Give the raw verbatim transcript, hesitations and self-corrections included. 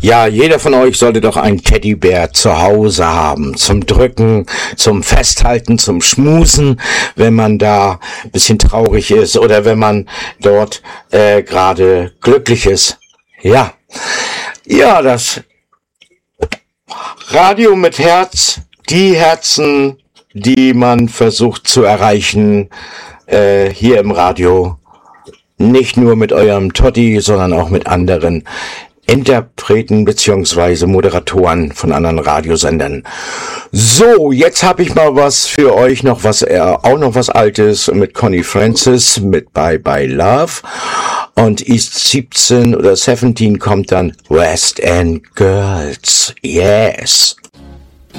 Ja, jeder von euch sollte doch einen Teddybär zu Hause haben. Zum Drücken, zum Festhalten, zum Schmusen, wenn man da ein bisschen traurig ist oder wenn man dort äh, gerade glücklich ist. Ja, ja, das Radio mit Herz, die Herzen, die man versucht zu erreichen, äh, hier im Radio. Nicht nur mit eurem Totti, sondern auch mit anderen Interpreten beziehungsweise Moderatoren von anderen Radiosendern. So, jetzt habe ich mal was für euch, noch was, äh, auch noch was Altes mit Connie Francis, mit Bye Bye Love. Und East siebzehn oder siebzehn kommt dann West End Girls. Yes.